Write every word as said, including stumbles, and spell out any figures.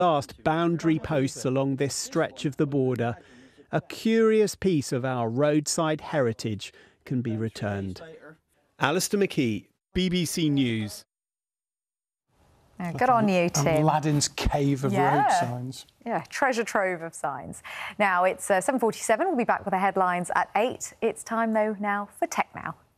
last boundary posts along this stretch of the border, a curious piece of our roadside heritage can be returned. Alistair McKee, B B C News. Yeah, good on you, Tim. Aladdin's cave of yeah. road signs. Yeah, treasure trove of signs. Now, it's uh, seven forty-seven. We'll be back with the headlines at eight. It's time, though, now for Tech Now.